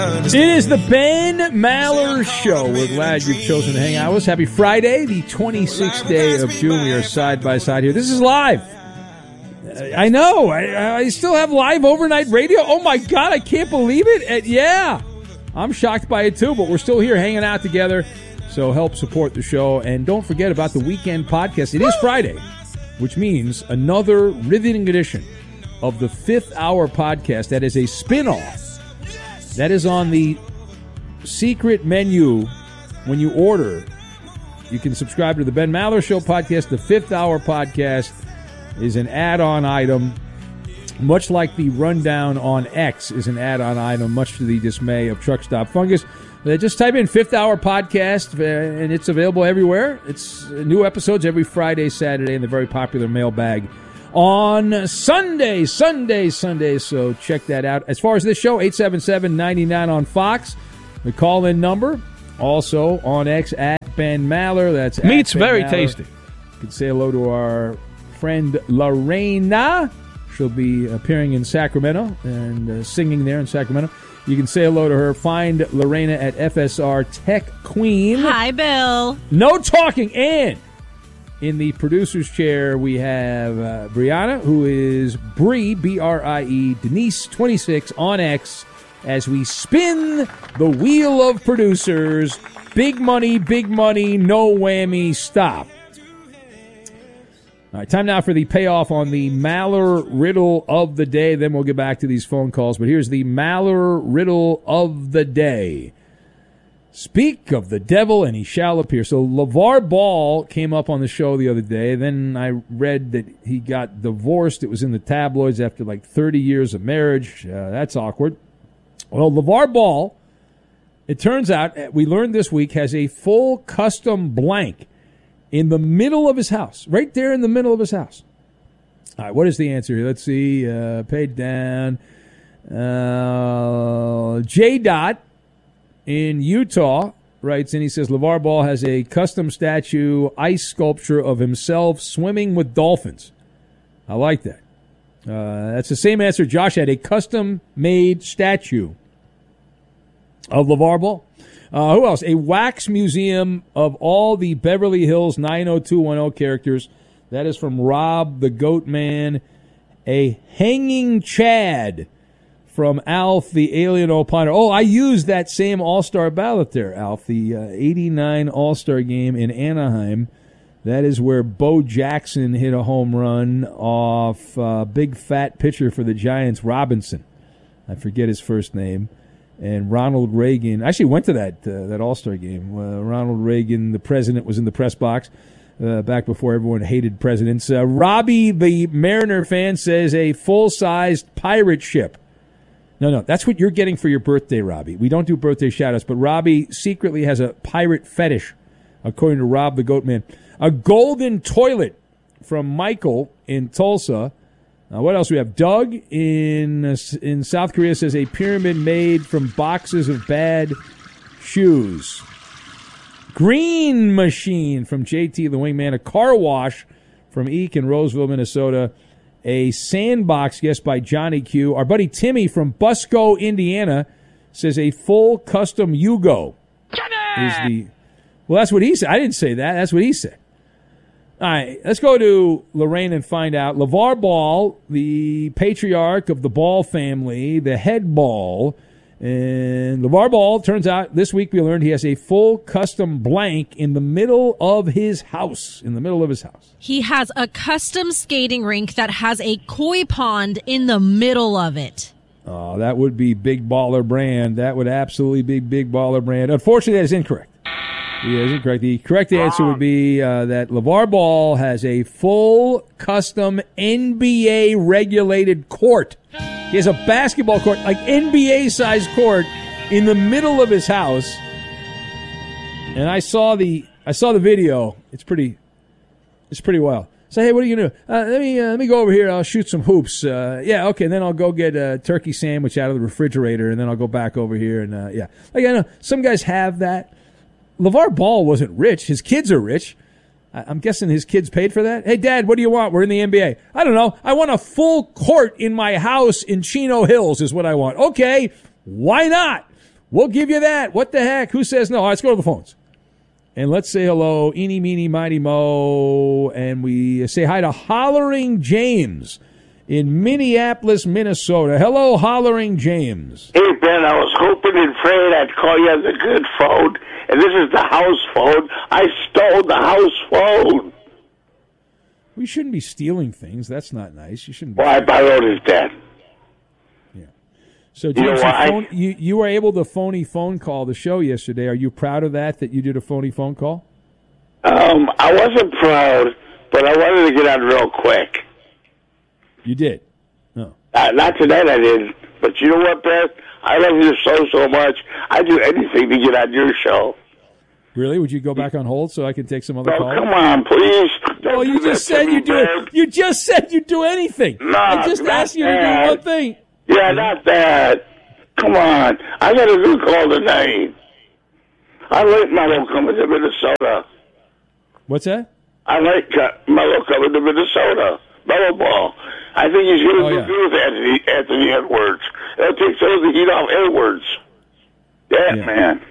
It is the Ben Maller Show. We're glad you've chosen to hang out with us. Happy Friday, the 26th day of June. We are side by side here. This is live. I know. I still have live overnight radio. Oh, my God. I can't believe it. Yeah. I'm shocked by it, too, but we're still here hanging out together. So help support the show. And don't forget about the weekend podcast. It is Friday, which means another riveting edition of the Fifth Hour podcast. That is a spinoff. That is on the secret menu when you order. You can subscribe to the Ben Maller Show podcast. The Fifth Hour podcast is an add-on item, much like the Rundown on X is an add-on item, much to the dismay of Truck Stop Fungus. Just type in Fifth Hour podcast, and it's available everywhere. It's new episodes every Friday, Saturday, in the very popular mailbag on Sunday. So check that out. As far as this show, 877-99 on Fox, the call-in number. Also on X at Ben Maller. That's meat's very Maller. Tasty. You can say hello to our friend Lorena. She'll be appearing in Sacramento and singing there in Sacramento. You can say hello to her. Find Lorena at FSR Tech Queen. Hi, Bill. No talking. And in the producer's chair, we have Brianna, who is Bree, B-R-I-E, Denise, 26, on X, as we spin the wheel of producers. Big money, no whammy, stop. All right, time now for the payoff on the Maller riddle of the day. Then we'll get back to these phone calls. But here's the Maller riddle of the day. Speak of the devil, and he shall appear. So LeVar Ball came up on the show the other day. Then I read that he got divorced. It was in the tabloids after like 30 years of marriage. That's awkward. Well, LeVar Ball, it turns out, we learned this week, has a full custom blank in the middle of his house. Right there in the middle of his house. All right, what is the answer here? Let's see. Paid down. J. Dot in Utah writes in, he says, LeVar Ball has a custom statue ice sculpture of himself swimming with dolphins. I like that. That's the same answer Josh had, a custom-made statue of LeVar Ball. Who else? A wax museum of all the Beverly Hills 90210 characters. That is from Rob the Goat Man. A hanging Chad from Alf the Alien Opiner. Oh, I used that same All-Star ballot there, Alf. The 89 All-Star game in Anaheim. That is where Bo Jackson hit a home run off big fat pitcher for the Giants, Robinson. I forget his first name. And Ronald Reagan actually went to that All-Star game. Ronald Reagan, the president, was in the press box back before everyone hated presidents. Robbie, the Mariner fan, says a full-sized pirate ship. No, that's what you're getting for your birthday, Robbie. We don't do birthday shout-outs, but Robbie secretly has a pirate fetish, according to Rob the Goat Man. A golden toilet from Michael in Tulsa. What else we have? Doug in South Korea says a pyramid made from boxes of bad shoes. Green Machine from JT the Wingman. A car wash from Eek in Roseville, Minnesota. A sandbox guess by Johnny Q. Our buddy Timmy from Busco, Indiana says a full custom Yugo is the... Well, that's what he said. I didn't say that. That's what he said. All right, let's go to Lorraine and find out. LeVar Ball, the patriarch of the Ball family, the head Ball. And LeVar Ball, turns out this week we learned he has a full custom blank in the middle of his house. He has a custom skating rink that has a koi pond in the middle of it. Oh, that would be Big Baller Brand. That would absolutely be Big Baller Brand. Unfortunately, that is incorrect. Yeah, is incorrect. The correct answer would be that LeVar Ball has a full custom NBA-regulated court. He has a basketball court, like NBA-sized court, in the middle of his house. And I saw the video. It's pretty wild. So, hey, what are you going to do? Let me go over here. I'll shoot some hoops. Yeah, okay. And then I'll go get a turkey sandwich out of the refrigerator, and then I'll go back over here. And, yeah. Like, I know some guys have that. LeVar Ball wasn't rich. His kids are rich. I'm guessing his kids paid for that. Hey, Dad, what do you want? We're in the NBA. I don't know. I want a full court in my house in Chino Hills is what I want. Okay, why not? We'll give you that. What the heck? Who says no? All right, let's go to the phones. And let's say hello, eeny, meeny, mighty, mo. And we say hi to Hollering James in Minneapolis, Minnesota. Hello, Hollering James. Hey, Ben, I was hoping and praying I'd call you on the good phone, and this is the house phone. I stole the house phone. We shouldn't be stealing things. That's not nice. You shouldn't be. Well, I borrowed his dad. Yeah. So, James, you were able to phony phone call the show yesterday. Are you proud of that you did a phony phone call? I wasn't proud, but I wanted to get on real quick. You did? No. Not tonight I didn't. But you know what, Ben? I love your show so much. I'd do anything to get on your show. Really? Would you go back on hold so I can take some other calls? Come on, please. Oh, you just said you'd do it. You just said you'd do anything. No, I just asked you to do one thing. Yeah, not that. Come on. I got a good call tonight. I like Mello coming to Minnesota. What's that? I like Mello coming to Minnesota. Mello ball. I think he's going to do with Anthony Edwards. That'll take some of the heat off Edwards. Yeah, man.